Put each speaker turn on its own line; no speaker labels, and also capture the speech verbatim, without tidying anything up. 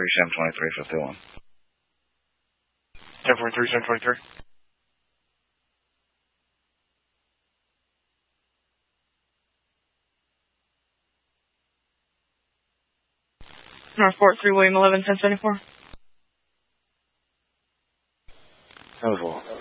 three, seven twenty-three, fifty-one.
ten forty-three, seven twenty-three.
North Fort three, William eleven, ten seventy-four.
That was well.